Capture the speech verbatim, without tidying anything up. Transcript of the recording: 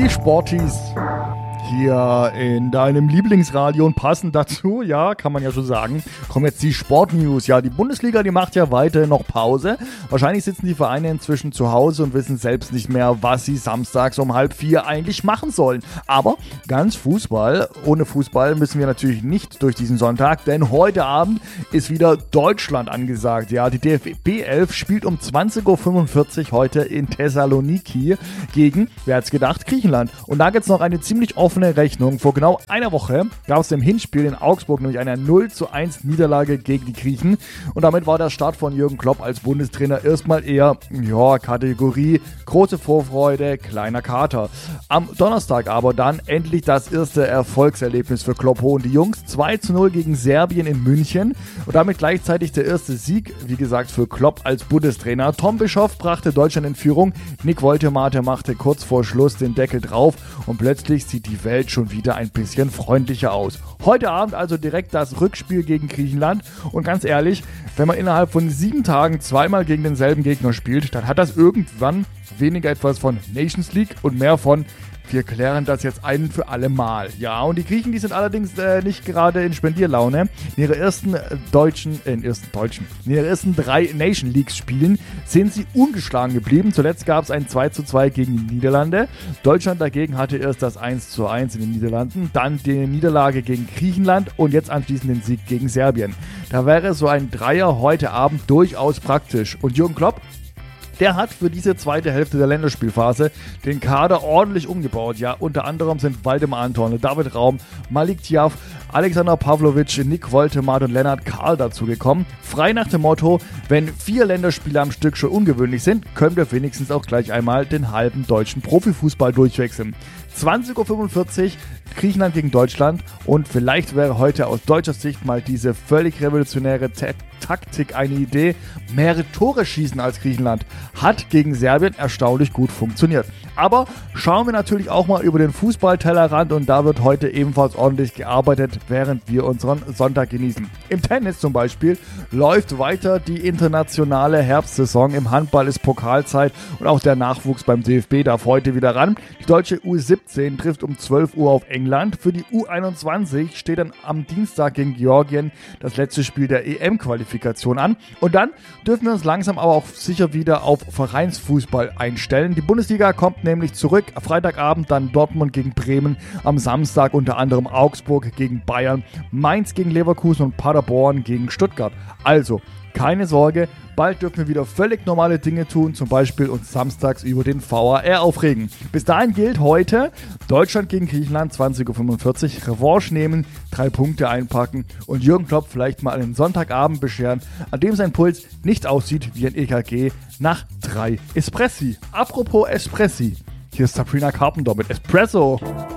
Die Sporties hier in deinem Lieblingsradio und passend dazu, ja, kann man ja schon sagen, kommen jetzt die Sportnews. Ja, die Bundesliga, die macht ja weiter noch Pause. Wahrscheinlich sitzen die Vereine inzwischen zu Hause und wissen selbst nicht mehr, was sie samstags um halb vier eigentlich machen sollen. Aber ganz Fußball, ohne Fußball müssen wir natürlich nicht durch diesen Sonntag, denn heute Abend ist wieder Deutschland angesagt. Ja, die D F B elf spielt um zwanzig Uhr fünfundvierzig heute in Thessaloniki gegen, wer hat's gedacht, Griechenland. Und da gibt's noch eine ziemlich offene Rechnung. Vor genau einer Woche gab es im Hinspiel in Augsburg nämlich eine null zu eins Niederlage gegen die Griechen und damit war der Start von Jürgen Klopp als Bundestrainer erstmal eher, ja, Kategorie große Vorfreude, kleiner Kater. Am Donnerstag aber dann endlich das erste Erfolgserlebnis für Klopp und die Jungs, zwei zu null gegen Serbien in München und damit gleichzeitig der erste Sieg, wie gesagt, für Klopp als Bundestrainer. Tom Bischoff brachte Deutschland in Führung, Nick Woltemade machte kurz vor Schluss den Deckel drauf und plötzlich sieht die Welt schon wieder ein bisschen freundlicher aus. Heute Abend also direkt das Rückspiel gegen Griechenland und ganz ehrlich, wenn man innerhalb von sieben Tagen zweimal gegen denselben Gegner spielt, dann hat das irgendwann weniger etwas von Nations League und mehr von wir klären das jetzt ein für alle Mal. Ja, und die Griechen, die sind allerdings äh, nicht gerade in Spendierlaune. In ihrer ersten äh, deutschen, äh, in ersten deutschen, in ihren ersten drei Nation Leagues Spielen sind sie ungeschlagen geblieben. Zuletzt gab es ein zwei zu zwei gegen die Niederlande. Deutschland dagegen hatte erst das eins zu eins in den Niederlanden, dann die Niederlage gegen Griechenland und jetzt anschließend den Sieg gegen Serbien. Da wäre so ein Dreier heute Abend durchaus praktisch. Und Jürgen Klopp, der hat für diese zweite Hälfte der Länderspielphase den Kader ordentlich umgebaut. Ja, unter anderem sind Waldemar Anton, David Raum, Malik Tiaf, Alexander Pavlovic, Nick Woltemade und Lennart Karl dazugekommen. Frei nach dem Motto, wenn vier Länderspiele am Stück schon ungewöhnlich sind, können wir wenigstens auch gleich einmal den halben deutschen Profifußball durchwechseln. zwanzig Uhr fünfundvierzig, Griechenland gegen Deutschland und vielleicht wäre heute aus deutscher Sicht mal diese völlig revolutionäre Ta- Taktik eine Idee. Mehrere Tore schießen als Griechenland hat gegen Serbien erstaunlich gut funktioniert. Aber schauen wir natürlich auch mal über den Fußballtellerrand und da wird heute ebenfalls ordentlich gearbeitet, während wir unseren Sonntag genießen. Im Tennis zum Beispiel läuft weiter die internationale Herbstsaison, im Handball ist Pokalzeit und auch der Nachwuchs beim D F B darf heute wieder ran. Die deutsche U siebzehn trifft um zwölf Uhr auf England. Für die U einundzwanzig steht dann am Dienstag gegen Georgien das letzte Spiel der E M-Qualifikation an. Und dann dürfen wir uns langsam aber auch sicher wieder auf Vereinsfußball einstellen. Die Bundesliga kommt nämlich zurück. Freitagabend dann Dortmund gegen Bremen. Am Samstag unter anderem Augsburg gegen Bayern, Mainz gegen Leverkusen und Paderborn gegen Stuttgart. Also, keine Sorge, bald dürfen wir wieder völlig normale Dinge tun, zum Beispiel uns samstags über den V A R aufregen. Bis dahin gilt heute Deutschland gegen Griechenland, zwanzig Uhr fünfundvierzig, Revanche nehmen, drei Punkte einpacken und Jürgen Klopp vielleicht mal einen Sonntagabend bescheren, an dem sein Puls nicht aussieht wie ein E K G nach drei Espressi. Apropos Espressi, hier ist Sabrina Carpenter mit Espresso.